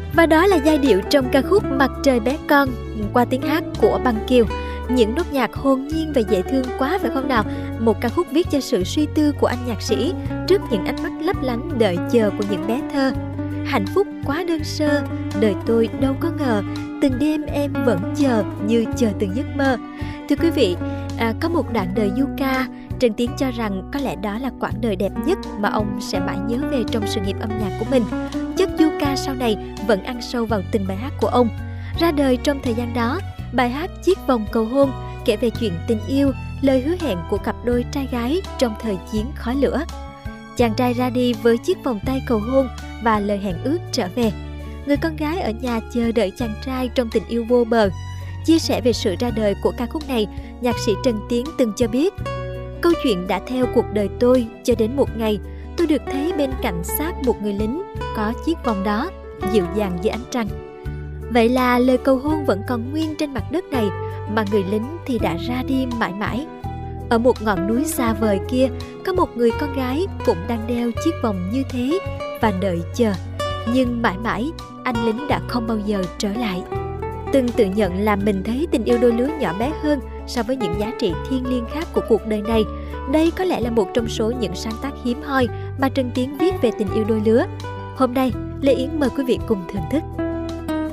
Và đó là giai điệu trong ca khúc Mặt trời bé con qua tiếng hát của Băng Kiều. Những nốt nhạc hồn nhiên và dễ thương quá phải không nào? Một ca khúc viết cho sự suy tư của anh nhạc sĩ trước những ánh mắt lấp lánh đợi chờ của những bé thơ. Hạnh phúc quá đơn sơ, đời tôi đâu có ngờ, từng đêm em vẫn chờ như chờ từng giấc mơ. Thưa quý vị, có một đoạn đời du ca, Trần Tiến cho rằng có lẽ đó là quãng đời đẹp nhất mà ông sẽ mãi nhớ về trong sự nghiệp âm nhạc của mình. Chất du ca sau này vẫn ăn sâu vào từng bài hát của ông. Ra đời trong thời gian đó, bài hát Chiếc vòng cầu hôn kể về chuyện tình yêu, lời hứa hẹn của cặp đôi trai gái trong thời chiến khói lửa. Chàng trai ra đi với chiếc vòng tay cầu hôn và lời hẹn ước trở về. Người con gái ở nhà chờ đợi chàng trai trong tình yêu vô bờ. Chia sẻ về sự ra đời của ca khúc này, nhạc sĩ Trần Tiến từng cho biết: câu chuyện đã theo cuộc đời tôi cho đến một ngày tôi được thấy bên cạnh xác một người lính có chiếc vòng đó, dịu dàng dưới ánh trăng. Vậy là lời cầu hôn vẫn còn nguyên trên mặt đất này, mà người lính thì đã ra đi mãi mãi. Ở một ngọn núi xa vời kia, có một người con gái cũng đang đeo chiếc vòng như thế và đợi chờ. Nhưng mãi mãi, anh lính đã không bao giờ trở lại. Từng tự nhận là mình thấy tình yêu đôi lứa nhỏ bé hơn so với những giá trị thiêng liêng khác của cuộc đời này. Đây có lẽ là một trong số những sáng tác hiếm hoi mà Trần Tiến viết về tình yêu đôi lứa. Hôm nay, Lê Yến mời quý vị cùng thưởng thức.